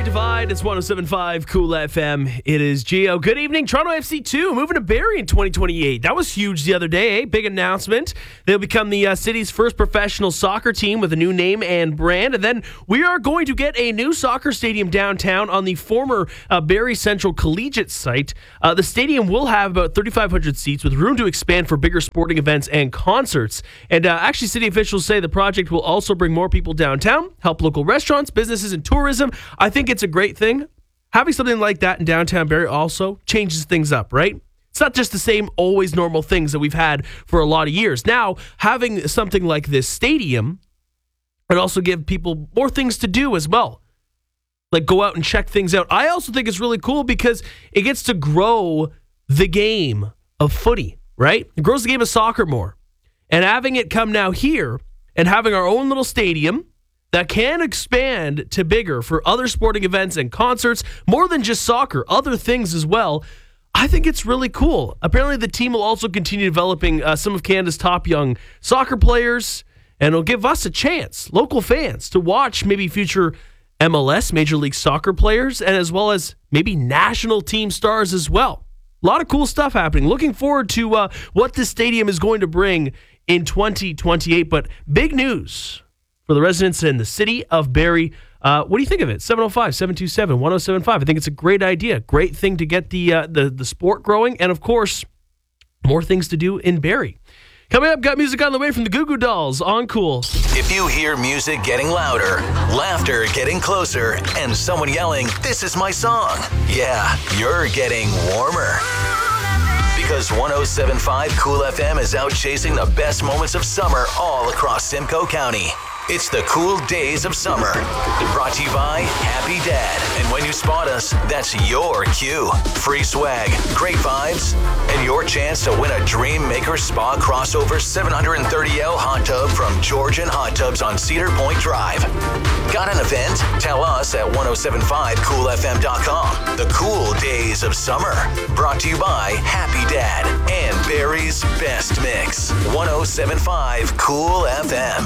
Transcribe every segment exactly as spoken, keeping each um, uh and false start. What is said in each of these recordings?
Divide. It's one oh seven point five Cool F M. It is Gio. Good evening. Toronto F C two moving to Barrie in twenty twenty-eight. That was huge the other day. Eh? Big announcement. They'll become the uh, city's first professional soccer team with a new name and brand. And then we are going to get a new soccer stadium downtown on the former uh, Barrie Central Collegiate site. Uh, the stadium will have about thirty-five hundred seats with room to expand for bigger sporting events and concerts. And uh, actually, city officials say the project will also bring more people downtown, help local restaurants, businesses, and tourism. I think it's a great thing. Having something like that in downtown Barrie also changes things up, right? It's not just the same always normal things that we've had for a lot of years. Now, having something like this stadium would also give people more things to do as well. Like go out and check things out. I also think it's really cool because it gets to grow the game of footy, right? It grows the game of soccer more. And having it come now here and having our own little stadium that can expand to bigger for other sporting events and concerts, more than just soccer, other things as well. I think it's really cool. Apparently, the team will also continue developing uh, some of Canada's top young soccer players, and it'll give us a chance, local fans, to watch maybe future M L S, Major League Soccer players, and as well as maybe national team stars as well. A lot of cool stuff happening. Looking forward to uh, what this stadium is going to bring in twenty twenty-eight, but big news for the residents in the city of Barrie. Uh, what do you think of it? seven oh five, seven two seven, one oh seven five. I think it's a great idea. Great thing to get the, uh, the, the sport growing. And, of course, more things to do in Barrie. Coming up, got music on the way from the Goo Goo Dolls on Cool. If you hear music getting louder, laughter getting closer, and someone yelling, "This is my song," yeah, you're getting warmer. Because one oh seven point five Cool F M is out chasing the best moments of summer all across Simcoe County. It's the cool days of summer. Brought to you by Happy Dad. And when you spot us, that's your cue. Free swag, great vibes, and your chance to win a Dream Maker Spa crossover seven hundred thirty L hot tub from Georgian Hot Tubs on Cedar Point Drive. Got an event? Tell us at ten seventy-five cool f m dot com. The cool days of summer. Brought to you by Happy Dad and Barrie's Best Mix. ten seventy-five Cool F M.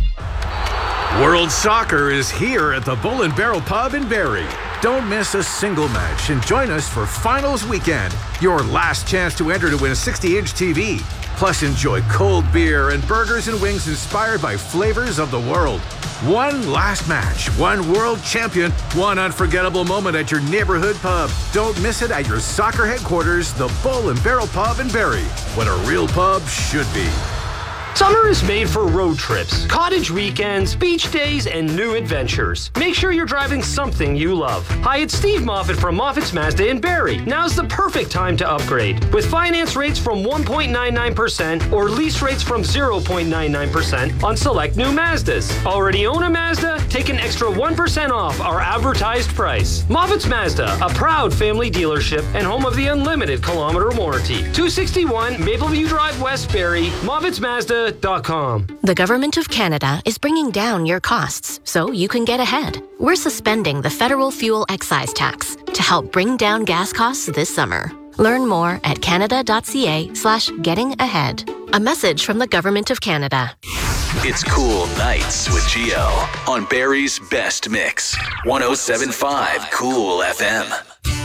World Soccer is here at the Bull and Barrel Pub in Barrie. Don't miss a single match and join us for Finals Weekend, your last chance to enter to win a sixty inch T V. Plus, enjoy cold beer and burgers and wings inspired by flavors of the world. One last match, one world champion, one unforgettable moment at your neighborhood pub. Don't miss it at your soccer headquarters, the Bull and Barrel Pub in Barrie, what a real pub should be. Summer is made for road trips, cottage weekends, beach days, and new adventures. Make sure you're driving something you love. Hi, it's Steve Moffat from Moffat's Mazda in Barrie. Now's the perfect time to upgrade. With finance rates from one point nine nine percent or lease rates from zero point nine nine percent on select new Mazdas. Already own a Mazda? Take an extra one percent off our advertised price. Moffat's Mazda, a proud family dealership and home of the unlimited kilometer warranty. two sixty-one Mapleview Drive, West Barrie, Moffat's Mazda. The Government of Canada is bringing down your costs so you can get ahead. We're suspending the federal fuel excise tax to help bring down gas costs this summer. Learn more at canada.ca slash getting ahead. A message from the Government of Canada. It's Cool Nights with Gio on Barrie's Best Mix. ten seventy-five Cool F M.